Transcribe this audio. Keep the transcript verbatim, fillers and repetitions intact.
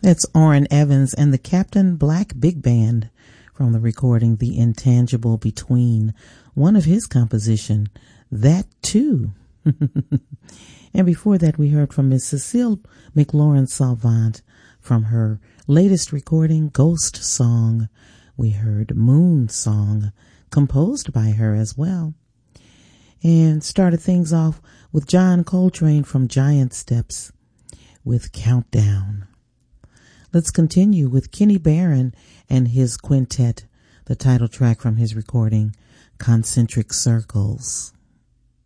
That's Orrin Evans and the Captain Black Big Band from the recording The Intangible Between, one of his composition, That Too. And before that, we heard from Miss Cecile McLaurin Salvant from her latest recording, Ghost Song. We heard Moon Song, composed by her as well. And started things off with John Coltrane from Giant Steps with Countdown. Let's continue with Kenny Barron and his quintet, the title track from his recording, Concentric Circles.